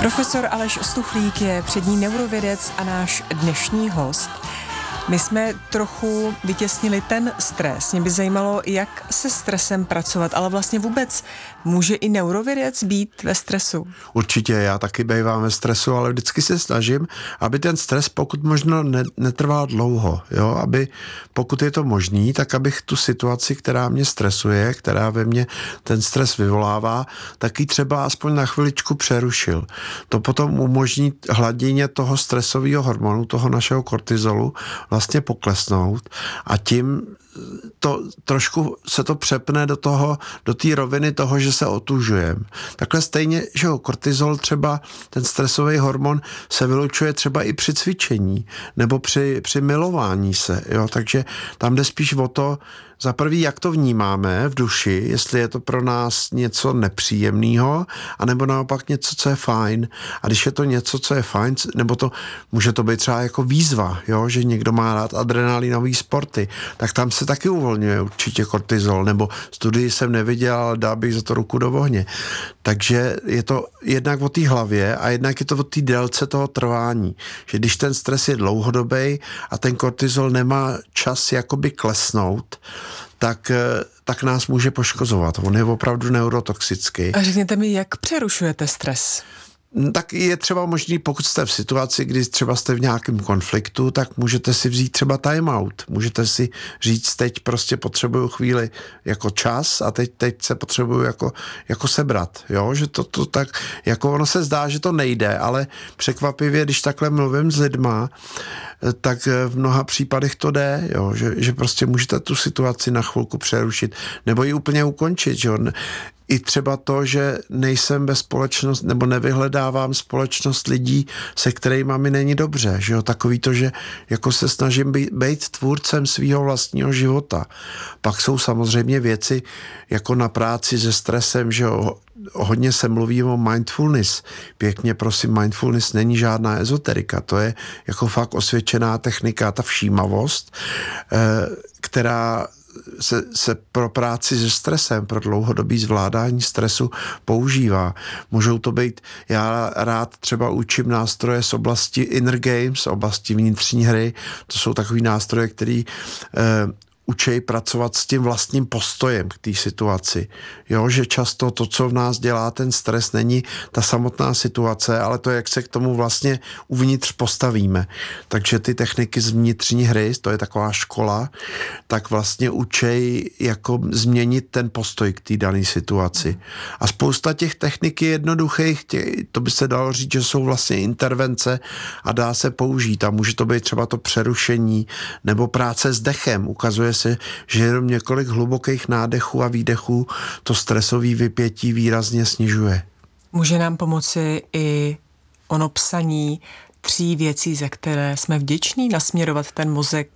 Profesor Aleš Stuchlík je přední neurovědec a náš dnešní host. My jsme trochu vytěsnili ten stres. Mě by zajímalo, jak se stresem pracovat, ale vlastně vůbec může i neurovědec být ve stresu? Určitě, já taky bývám ve stresu, ale vždycky se snažím, aby ten stres pokud možno netrval dlouho, jo? Aby pokud je to možný, tak abych tu situaci, která mě stresuje, která ve mně ten stres vyvolává, tak ji třeba aspoň na chviličku přerušil. To potom umožní hladině toho stresového hormonu, toho našeho kortizolu, vlastně poklesnout a tím to trošku se to přepne do té roviny toho, že se otužujeme. Takhle stejně, že kortizol třeba, ten stresový hormon se vylučuje třeba i při cvičení nebo při milování se, jo, takže tam jde spíš o to, za prvý, jak to vnímáme v duši, jestli je to pro nás něco nepříjemného, anebo naopak něco, co je fajn. A když je to něco, co je fajn, nebo to může to být třeba jako výzva, jo, že někdo má rád adrenalinové sporty, tak tam se taky uvolňuje určitě kortizol, nebo studii jsem neviděl, ale dal bych za to ruku do ohně. Takže je to jednak o té hlavě a jednak je to o té délce toho trvání. Že když ten stres je dlouhodobý a ten kortizol nemá čas jakoby klesnout, tak nás může poškozovat. On je opravdu neurotoxický. A řekněte mi, jak přerušujete stres? Tak je třeba možný, pokud jste v situaci, kdy třeba jste v nějakém konfliktu, tak můžete si vzít třeba timeout. Můžete si říct, teď prostě potřebuju chvíli jako čas a teď se potřebuju jako sebrat. Jo? Že to tak, jako ono se zdá, že to nejde, ale překvapivě, když takhle mluvím s lidma, tak v mnoha případech to jde, jo? Že prostě můžete tu situaci na chvilku přerušit nebo ji úplně ukončit. Že? I třeba to, že nejsem ve společnosti nebo nevyhledávám společnost lidí, se kterými mi není dobře. Že jo? Takový to, že jako se snažím být tvůrcem svého vlastního života. Pak jsou samozřejmě věci jako na práci se stresem, že jo? Hodně se mluví o mindfulness. Pěkně prosím, mindfulness není žádná ezoterika. To je jako fakt osvědčená technika, ta všímavost, která se pro práci se stresem, pro dlouhodobý zvládání stresu používá. Můžou to být, já rád třeba učím nástroje z oblasti inner games, z oblasti vnitřní hry. To jsou takový nástroje, který učej pracovat s tím vlastním postojem k té situaci. Jo, že často to, co v nás dělá ten stres, není ta samotná situace, ale to, jak se k tomu vlastně uvnitř postavíme. Takže ty techniky z vnitřní hry, to je taková škola, tak vlastně učej jako změnit ten postoj k té dané situaci. A spousta těch technik je jednoduchých, to by se dalo říct, že jsou vlastně intervence a dá se použít. A může to být třeba to přerušení nebo práce s dechem. Ukazuje se, že jenom několik hlubokých nádechů a výdechů to stresové vypětí výrazně snižuje. Může nám pomoci i ono psaní 3 věcí, za které jsme vděční, nasměrovat ten mozek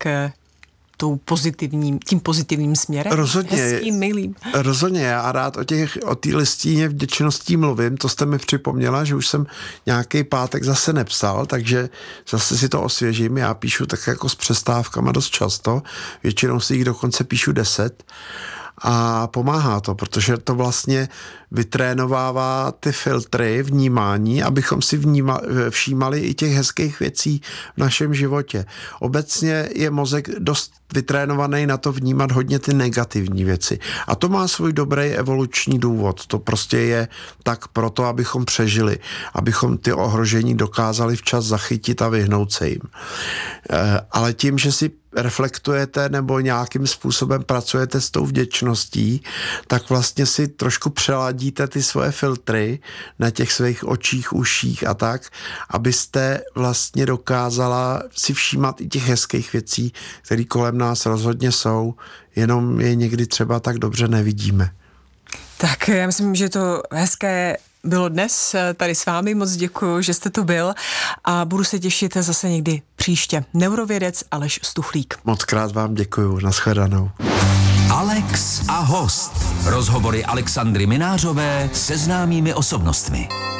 tím pozitivním směrem? Rozhodně. Hezkým, milým. Rozhodně, já rád o té listině vděčností mluvím, to jste mi připomněla, že už jsem nějaký pátek zase nepsal, takže zase si to osvěžím, já píšu tak jako s přestávkama dost často, většinou si jich dokonce píšu 10 a pomáhá to, protože to vlastně vytrénovává ty filtry vnímání, abychom si všímali i těch hezkých věcí v našem životě. Obecně je mozek dost vytrénovaný na to vnímat hodně ty negativní věci. A to má svůj dobrý evoluční důvod. To prostě je tak proto, abychom přežili, abychom ty ohrožení dokázali včas zachytit a vyhnout se jim. Ale tím, že si reflektujete nebo nějakým způsobem pracujete s tou vděčností, tak vlastně si trošku přeladíte ty svoje filtry na těch svých očích, uších a tak, abyste vlastně dokázala si všímat i těch hezkých věcí, které kolem nás rozhodně jsou, jenom je někdy třeba tak dobře nevidíme. Tak já myslím, že to hezké bylo dnes tady s vámi. Moc děkuju, že jste tu byl a budu se těšit zase někdy příště. Neurovědec Aleš Stuchlík. Moc krát vám děkuju. Nashledanou. Alex a host. Rozhovory Alexandry Minářové se známými osobnostmi.